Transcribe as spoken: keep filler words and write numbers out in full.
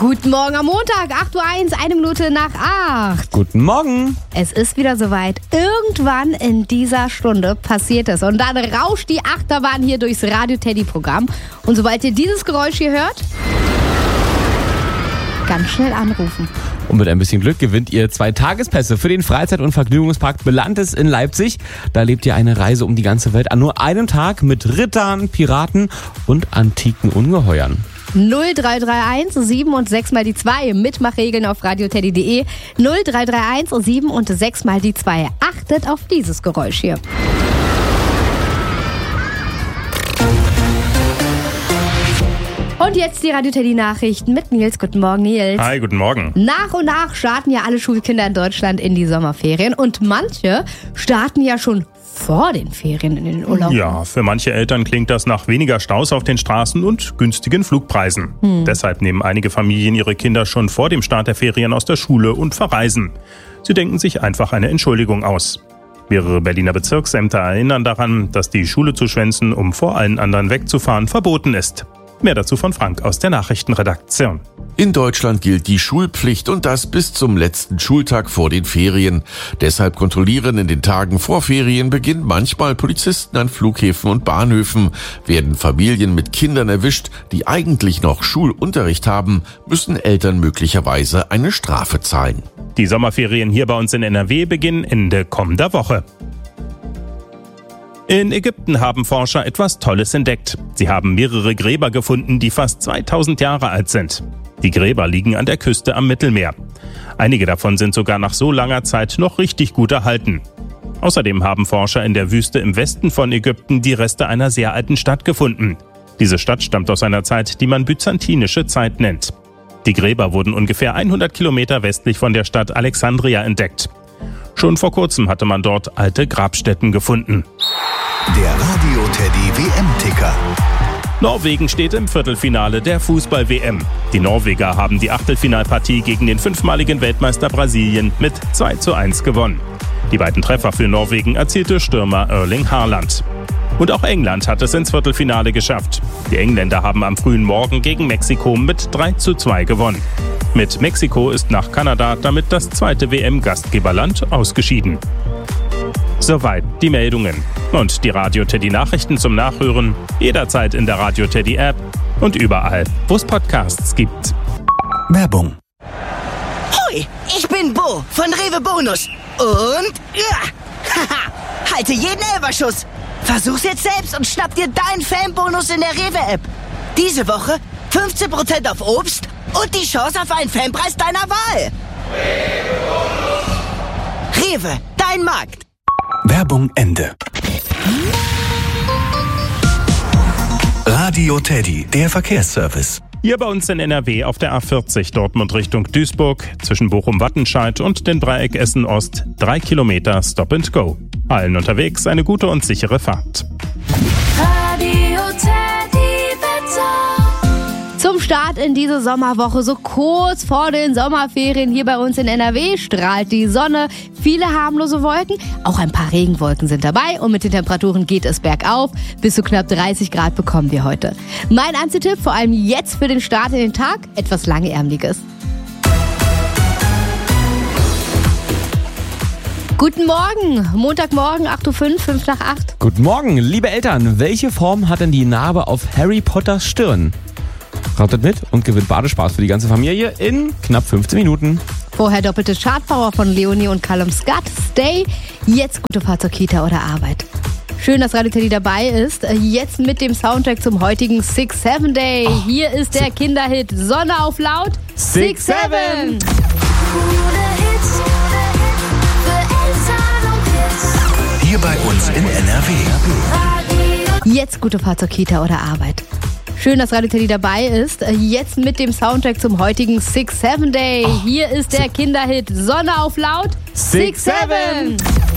Guten Morgen am Montag, acht Uhr eins, eine Minute nach acht. Guten Morgen. Es ist wieder soweit. Irgendwann in dieser Stunde passiert es. Und dann rauscht die Achterbahn hier durchs Radio-Teddy-Programm. Und sobald ihr dieses Geräusch hier hört, ganz schnell anrufen. Und mit ein bisschen Glück gewinnt ihr zwei Tagespässe für den Freizeit- und Vergnügungspark Belantes in Leipzig. Da lebt ihr eine Reise um die ganze Welt an nur einem Tag mit Rittern, Piraten und antiken Ungeheuern. null drei drei eins sieben und sechs mal die zwei. Mitmachregeln auf radioteddy punkt de. null drei drei eins sieben und sechs mal die zwei. Achtet auf dieses Geräusch hier. Und jetzt die Radio-Teddy-Nachrichten mit Nils. Guten Morgen, Nils. Hi, guten Morgen. Nach und nach starten ja alle Schulkinder in Deutschland in die Sommerferien. Und manche starten ja schon vor den Ferien in den Urlaub. Ja, für manche Eltern klingt das nach weniger Staus auf den Straßen und günstigen Flugpreisen. Hm. Deshalb nehmen einige Familien ihre Kinder schon vor dem Start der Ferien aus der Schule und verreisen. Sie denken sich einfach eine Entschuldigung aus. Mehrere Berliner Bezirksämter erinnern daran, dass die Schule zu schwänzen, um vor allen anderen wegzufahren, verboten ist. Mehr dazu von Frank aus der Nachrichtenredaktion. In Deutschland gilt die Schulpflicht und das bis zum letzten Schultag vor den Ferien. Deshalb kontrollieren in den Tagen vor Ferienbeginn manchmal Polizisten an Flughäfen und Bahnhöfen. Werden Familien mit Kindern erwischt, die eigentlich noch Schulunterricht haben, müssen Eltern möglicherweise eine Strafe zahlen. Die Sommerferien hier bei uns in N R W beginnen Ende kommender Woche. In Ägypten haben Forscher etwas Tolles entdeckt. Sie haben mehrere Gräber gefunden, die fast zweitausend Jahre alt sind. Die Gräber liegen an der Küste am Mittelmeer. Einige davon sind sogar nach so langer Zeit noch richtig gut erhalten. Außerdem haben Forscher in der Wüste im Westen von Ägypten die Reste einer sehr alten Stadt gefunden. Diese Stadt stammt aus einer Zeit, die man byzantinische Zeit nennt. Die Gräber wurden ungefähr hundert Kilometer westlich von der Stadt Alexandria entdeckt. Schon vor kurzem hatte man dort alte Grabstätten gefunden. Der Radio-Teddy W M-Ticker. Norwegen steht im Viertelfinale der Fußball-W M. Die Norweger haben die Achtelfinalpartie gegen den fünfmaligen Weltmeister Brasilien mit zwei zu eins gewonnen. Die beiden Treffer für Norwegen erzielte Stürmer Erling Haaland. Und auch England hat es ins Viertelfinale geschafft. Die Engländer haben am frühen Morgen gegen Mexiko mit drei zu zwei gewonnen. Mit Mexiko ist nach Kanada damit das zweite W M-Gastgeberland ausgeschieden. Soweit die Meldungen. Und die Radio-Teddy-Nachrichten zum Nachhören jederzeit in der Radio-Teddy-App und überall, wo es Podcasts gibt. Werbung. Hoi, ich bin Bo von Rewe Bonus. Und ja, haha, halte jeden Elferschuss. Versuch's jetzt selbst und schnapp dir deinen Fanbonus in der Rewe-App. Diese Woche fünfzehn Prozent auf Obst und die Chance auf einen Fanpreis deiner Wahl. Rewe, dein Markt. Werbung Ende. Radio Teddy, der Verkehrsservice. Hier bei uns in N R W auf der A vierzig Dortmund Richtung Duisburg zwischen Bochum-Wattenscheid und den Dreieck Essen-Ost drei Kilometer Stop and Go. Allen unterwegs eine gute und sichere Fahrt. Radio Teddy Wetter. Zum Start in diese Sommerwoche, so kurz vor den Sommerferien hier bei uns in N R W, strahlt die Sonne. Viele harmlose Wolken, auch ein paar Regenwolken sind dabei und mit den Temperaturen geht es bergauf. Bis zu knapp dreißig Grad bekommen wir heute. Mein Anzitipp, vor allem jetzt für den Start in den Tag, etwas Langärmliches. Guten Morgen, Montagmorgen, acht Uhr fünf, fünf nach acht. Guten Morgen, liebe Eltern. Welche Form hat denn die Narbe auf Harry Potters Stirn? Ratet mit und gewinnt Badespaß für die ganze Familie in knapp fünfzehn Minuten. Vorher doppelte Chartpower von Leonie und Callum Scott. Stay. Jetzt gute Fahrt zur Kita oder Arbeit. Schön, dass Radio Teddy dabei ist. Jetzt mit dem Soundtrack zum heutigen six seven Day. Oh, Hier ist der Kinderhit Sonne auf laut. six seven. Hier bei uns in N R W. Jetzt gute Fahrt zur Kita oder Arbeit. Schön, dass Radio Teddy dabei ist. Jetzt mit dem Soundtrack zum heutigen six seven Day. Hier ist der Kinderhit Sonne auf laut. six seven.